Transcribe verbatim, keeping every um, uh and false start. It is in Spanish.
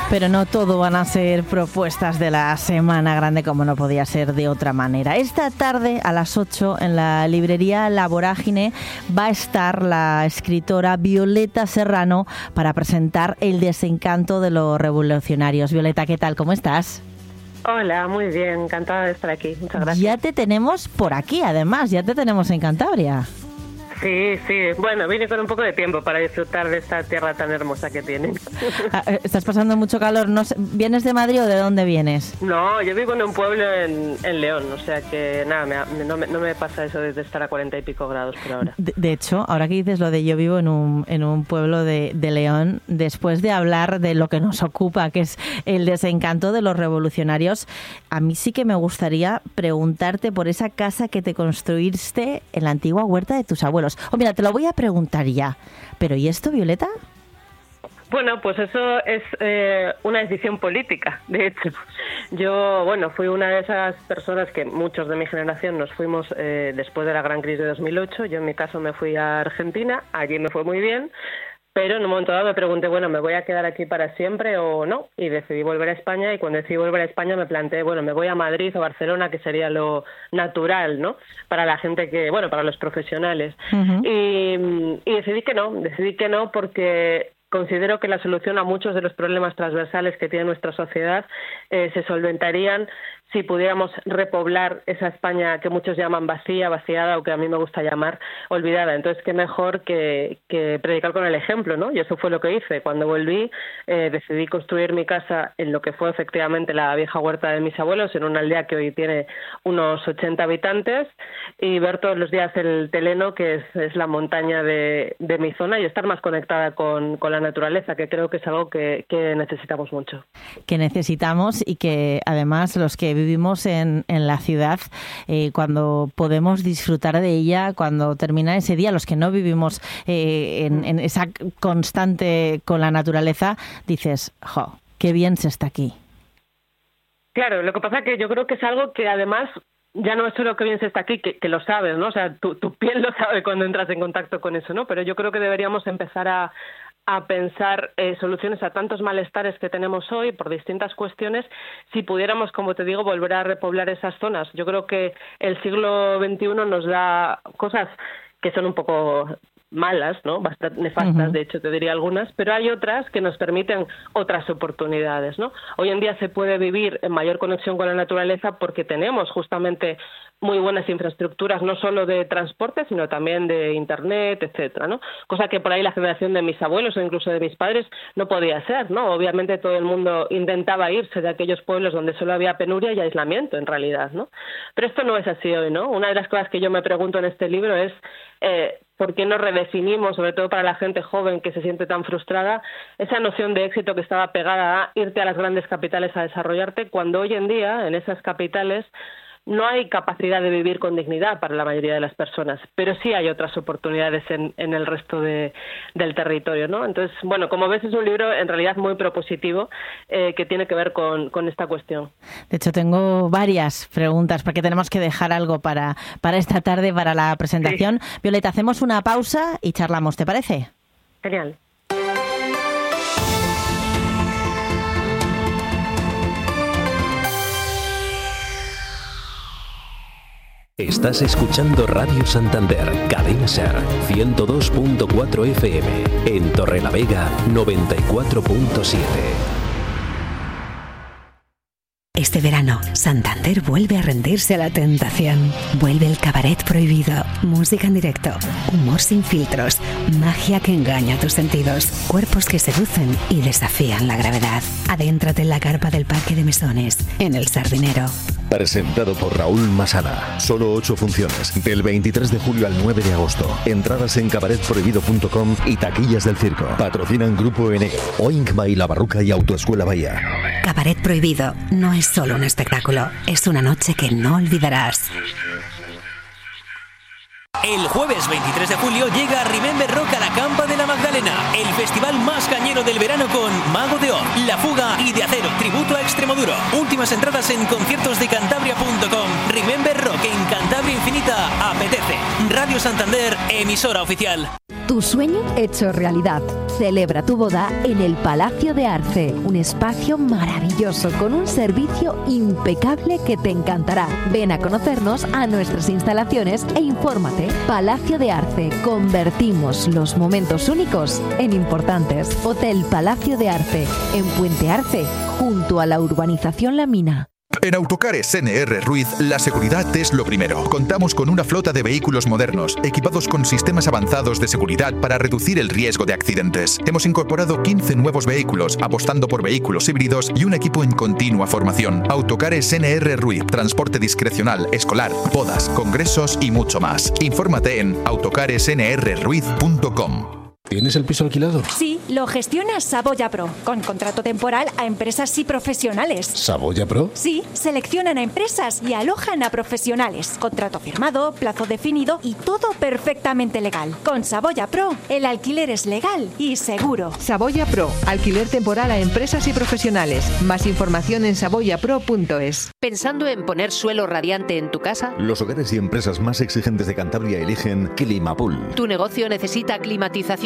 Pero no todo van a ser propuestas de la Semana Grande, como no podía ser de otra manera. Esta tarde a las ocho en la librería La Vorágine va a estar la escritora Violeta Serrano para presentar El desencanto de los revolucionarios. Violeta, ¿qué tal? ¿Cómo estás? Hola, muy bien, encantada de estar aquí. Muchas gracias. Ya te tenemos por aquí, además, ya te tenemos en Cantabria. Sí, sí. Bueno, vine con un poco de tiempo para disfrutar de esta tierra tan hermosa que tienen. ¿Estás pasando mucho calor? ¿No sé, ¿vienes de Madrid o de dónde vienes? No, yo vivo en un pueblo en, en León, o sea que nada, me, no, me, no me pasa eso de estar a cuarenta y pico grados por ahora. De, de hecho, ahora que dices lo de yo vivo en un, en un pueblo de, de León, después de hablar de lo que nos ocupa, que es el desencanto de los revolucionarios, a mí sí que me gustaría preguntarte por esa casa que te construiste en la antigua huerta de tus abuelos. Oh, mira, te lo voy a preguntar ya. ¿Pero y esto, Violeta? Bueno, pues eso es eh, una decisión política, de hecho. Yo, bueno, fui una de esas personas que muchos de mi generación nos fuimos eh, después de la gran crisis de dos mil ocho. Yo en mi caso me fui a Argentina, allí me fue muy bien. Pero en un momento dado me pregunté, bueno, ¿me voy a quedar aquí para siempre o no? Y decidí volver a España, y cuando decidí volver a España me planteé, bueno, me voy a Madrid o Barcelona, que sería lo natural, ¿no? Para la gente que, bueno, para los profesionales. Uh-huh. y, y decidí que no, decidí que no porque considero que la solución a muchos de los problemas transversales que tiene nuestra sociedad eh, se solventarían si pudiéramos repoblar esa España que muchos llaman vacía, vaciada, o que a mí me gusta llamar olvidada. Entonces, qué mejor que, que predicar con el ejemplo, ¿no? Y eso fue lo que hice. Cuando volví, eh, decidí construir mi casa en lo que fue efectivamente la vieja huerta de mis abuelos, en una aldea que hoy tiene unos ochenta habitantes, y ver todos los días el Teleno, que es, es la montaña de, de mi zona, y estar más conectada con, con la naturaleza, que creo que es algo que, que necesitamos mucho. Que necesitamos, y que además los que vivimos en, en la ciudad, eh, cuando podemos disfrutar de ella, cuando termina ese día, los que no vivimos eh, en, en esa constante con la naturaleza, dices, jo, qué bien se está aquí. Claro, lo que pasa es que yo creo que es algo que además ya no es solo que bien se está aquí, que, que lo sabes, ¿no? O sea, tu, tu piel lo sabe cuando entras en contacto con eso, ¿no? Pero yo creo que deberíamos empezar a a pensar eh, soluciones a tantos malestares que tenemos hoy por distintas cuestiones, si pudiéramos, como te digo, volver a repoblar esas zonas. Yo creo que el siglo veintiuno nos da cosas que son un poco malas, ¿no? Bastante nefastas, uh-huh. De hecho, te diría algunas, pero hay otras que nos permiten otras oportunidades, ¿no? Hoy en día se puede vivir en mayor conexión con la naturaleza porque tenemos justamente muy buenas infraestructuras, no solo de transporte, sino también de internet, etcétera, ¿no? Cosa que por ahí la generación de mis abuelos o incluso de mis padres no podía ser, ¿no? Obviamente todo el mundo intentaba irse de aquellos pueblos donde solo había penuria y aislamiento, en realidad, ¿no? Pero esto no es así hoy, ¿no? Una de las cosas que yo me pregunto en este libro es eh, ¿por qué no redefinimos, sobre todo para la gente joven que se siente tan frustrada, esa noción de éxito que estaba pegada a irte a las grandes capitales a desarrollarte, cuando hoy en día en esas capitales no hay capacidad de vivir con dignidad para la mayoría de las personas, pero sí hay otras oportunidades en, en el resto de, del territorio, ¿no? Entonces, bueno, como ves, es un libro en realidad muy propositivo eh, que tiene que ver con, con esta cuestión. De hecho, tengo varias preguntas porque tenemos que dejar algo para, para esta tarde, para la presentación. Sí. Violeta, hacemos una pausa y charlamos, ¿te parece? Genial. Estás escuchando Radio Santander, Cadena Ser, ciento dos punto cuatro F M, en Torrelavega, noventa y cuatro punto siete. Este verano, Santander vuelve a rendirse a la tentación. Vuelve el cabaret prohibido, música en directo, humor sin filtros, magia que engaña tus sentidos, cuerpos que seducen y desafían la gravedad. Adéntrate en la carpa del Parque de Mesones, en El Sardinero. Presentado por Raúl Masana. Solo ocho funciones, del veintitrés de julio al nueve de agosto. Entradas en cabaret prohibido punto com y taquillas del circo. Patrocinan Grupo N, Oink by La Barruca y Autoescuela Bahía. Cabaret Prohibido no es solo un espectáculo, es una noche que no olvidarás. El jueves veintitrés de julio llega Remember Rock a la Campa de la Magdalena, el festival más cañero del verano con Mago de Oz, La Fuga y De Acero, tributo a Extremoduro. Últimas entradas en conciertos de cantabria punto com. Remember Rock en Cantabria Infinita apetece. Radio Santander, emisora oficial. Tu sueño hecho realidad. Celebra tu boda en el Palacio de Arce, un espacio maravilloso con un servicio impecable que te encantará. Ven a conocernos a nuestras instalaciones e infórmate. Palacio de Arce, convertimos los momentos únicos en importantes. Hotel Palacio de Arce, en Puente Arce, junto a la urbanización La Mina. En Autocares N R Ruiz, la seguridad es lo primero. Contamos con una flota de vehículos modernos, equipados con sistemas avanzados de seguridad para reducir el riesgo de accidentes. Hemos incorporado quince nuevos vehículos, apostando por vehículos híbridos y un equipo en continua formación. Autocares N R Ruiz, transporte discrecional, escolar, bodas, congresos y mucho más. Infórmate en autocares n r ruiz punto com. ¿Tienes el piso alquilado? Sí, lo gestiona Saboya Pro, con contrato temporal a empresas y profesionales. ¿Saboya Pro? Sí, seleccionan a empresas y alojan a profesionales. Contrato firmado, plazo definido y todo perfectamente legal. Con Saboya Pro, el alquiler es legal y seguro. Saboya Pro, alquiler temporal a empresas y profesionales. Más información en saboya pro punto es. ¿Pensando en poner suelo radiante en tu casa? Los hogares y empresas más exigentes de Cantabria eligen Climapool. ¿Tu negocio necesita climatización